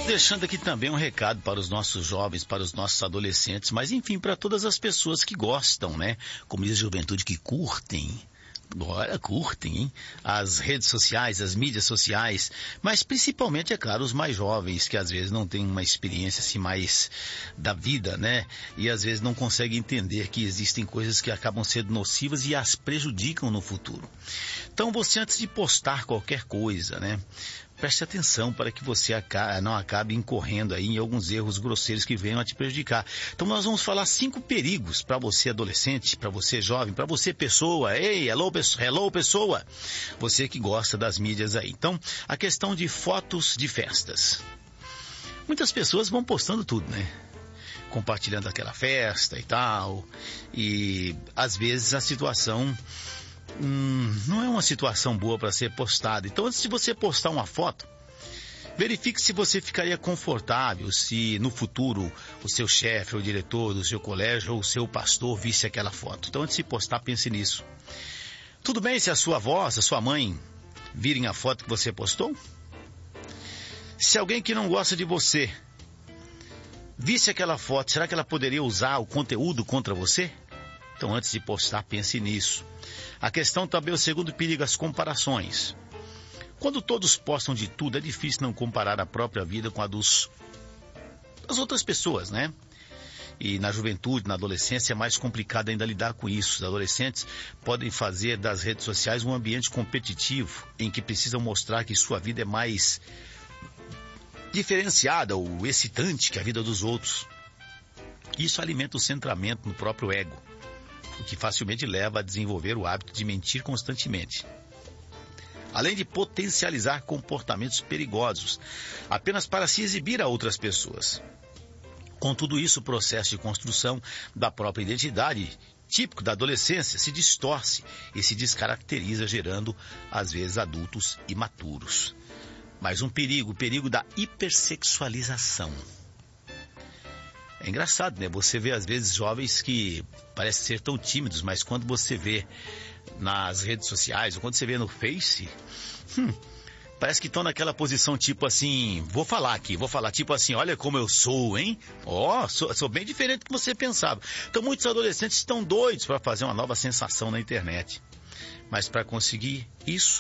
Deixando aqui também um recado para os nossos jovens, para os nossos adolescentes, mas enfim, para todas as pessoas que gostam, né? Como diz a juventude, que curtem. Olha, curtem, hein? As redes sociais, as mídias sociais, mas principalmente, é claro, os mais jovens, que às vezes não têm uma experiência assim mais da vida, né? E às vezes não conseguem entender que existem coisas que acabam sendo nocivas e as prejudicam no futuro. Então você, antes de postar qualquer coisa, né? Preste atenção para que você não acabe incorrendo aí em alguns erros grosseiros que venham a te prejudicar. Então nós vamos falar 5 perigos para você adolescente, para você jovem, para você pessoa. Ei, hello pessoa! Você que gosta das mídias aí. Então, a questão de fotos de festas. Muitas pessoas vão postando tudo, né? Compartilhando aquela festa e tal. E às vezes a situação não é uma situação boa para ser postada. Então, antes de você postar uma foto, verifique se você ficaria confortável se no futuro o seu chefe, ou o diretor do seu colégio ou o seu pastor visse aquela foto. Então, antes de postar, pense nisso. Tudo bem se a sua avó, se a sua mãe virem a foto que você postou? Se alguém que não gosta de você visse aquela foto, será que ela poderia usar o conteúdo contra você? Então, antes de postar, pense nisso. A questão também, o segundo perigo, as comparações. Quando todos postam de tudo, é difícil não comparar a própria vida com a das outras pessoas, né? E na juventude, na adolescência, é mais complicado ainda lidar com isso. Os adolescentes podem fazer das redes sociais um ambiente competitivo, em que precisam mostrar que sua vida é mais diferenciada ou excitante que a vida dos outros. Isso alimenta o centramento no próprio ego, o que facilmente leva a desenvolver o hábito de mentir constantemente. Além de potencializar comportamentos perigosos, apenas para se exibir a outras pessoas. Com tudo isso, o processo de construção da própria identidade, típico da adolescência, se distorce e se descaracteriza, gerando, às vezes, adultos imaturos. Mais um perigo, o perigo da hipersexualização. É engraçado, né? Você vê, às vezes, jovens que parecem ser tão tímidos, mas quando você vê nas redes sociais, ou quando você vê no Face, parece que estão naquela posição tipo assim, vou falar tipo assim, olha como eu sou, hein? Sou bem diferente do que você pensava. Então, muitos adolescentes estão doidos para fazer uma nova sensação na internet. Mas para conseguir isso,